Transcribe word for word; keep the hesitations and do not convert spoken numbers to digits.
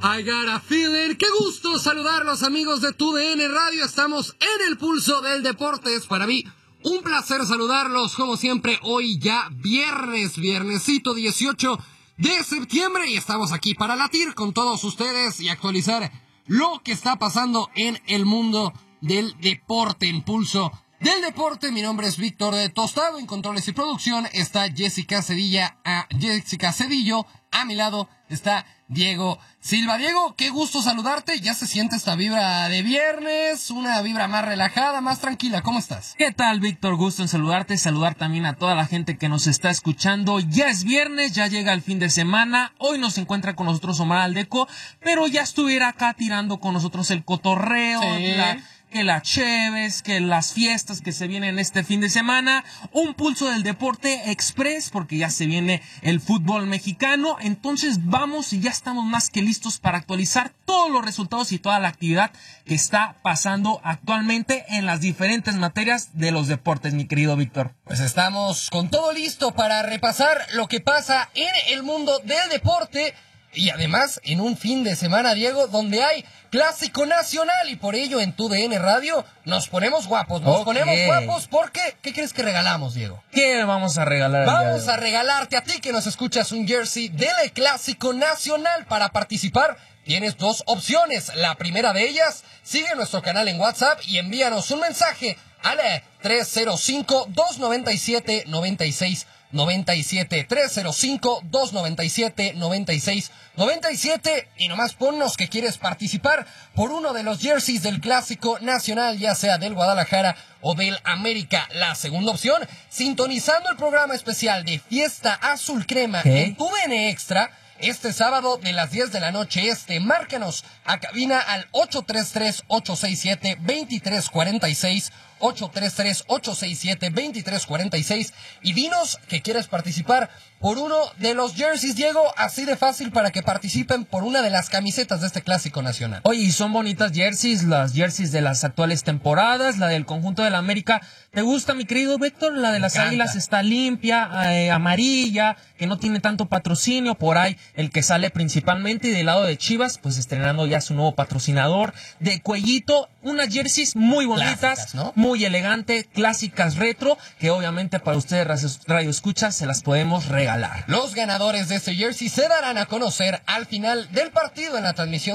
I got a feeling. Qué gusto saludarlos, amigos de Tu D N Radio. Estamos en el pulso del deporte. Es para mí un placer saludarlos, como siempre, hoy ya viernes, viernesito dieciocho de septiembre. Y estamos aquí para latir con todos ustedes y actualizar lo que está pasando en el mundo del deporte, en pulso del deporte. Mi nombre es Víctor de Tostado. En controles y producción está Jessica Cedilla, a Jessica Cedillo. A mi lado está Diego Silva. Diego, qué gusto saludarte. Ya se siente esta vibra de viernes, una vibra más relajada, más tranquila. ¿Cómo estás? ¿Qué tal, Víctor? Gusto en saludarte, saludar también a toda la gente que nos está escuchando. Ya es viernes, ya llega el fin de semana. Hoy nos encuentra con nosotros Omar Aldeco, pero ya estuviera acá tirando con nosotros el cotorreo, sí. la... que las cheves, que las fiestas que se vienen este fin de semana, un pulso del deporte express, porque ya se viene el fútbol mexicano. Entonces vamos y ya estamos más que listos para actualizar todos los resultados y toda la actividad que está pasando actualmente en las diferentes materias de los deportes, mi querido Víctor. Pues estamos con todo listo para repasar lo que pasa en el mundo del deporte. Y además, en un fin de semana, Diego, donde hay Clásico Nacional, y por ello en Tu D N Radio nos ponemos guapos, nos okay. ponemos guapos porque, ¿qué crees que regalamos, Diego? ¿Qué vamos a regalar? Vamos a regalarte a ti que nos escuchas un jersey del Clásico Nacional. Para participar tienes dos opciones. La primera de ellas, sigue nuestro canal en WhatsApp y envíanos un mensaje al tres cero cinco, dos nueve siete, nueve seis noventa y siete, tres cero cinco, dos nueve siete, nueve seis noventa y siete, y nomás ponnos que quieres participar por uno de los jerseys del Clásico Nacional, ya sea del Guadalajara o del América. La segunda opción, sintonizando el programa especial de Fiesta Azul Crema ¿Qué? en Tu D N Extra, este sábado de las diez de la noche este. Márcanos a cabina al ocho tres tres, ocho seis siete, dos tres cuatro seis, ocho tres tres, ocho seis siete, dos tres cuatro seis, y dinos que quieres participar por uno de los jerseys, Diego, así de fácil para que participen por una de las camisetas de este Clásico Nacional. Oye, y son bonitas jerseys, las jerseys de las actuales temporadas, la del conjunto de la América. ¿Te gusta, mi querido Víctor? La de las Águilas está limpia, eh, amarilla, que no tiene tanto patrocinio. Por ahí el que sale principalmente, y del lado de Chivas, pues estrenando ya su nuevo patrocinador. De cuellito, unas jerseys muy bonitas, clásicas, ¿no? Muy elegante, clásicas retro, que obviamente para ustedes radio escuchas se las podemos regalar. Los ganadores de este jersey se darán a conocer al final del partido en la transmisión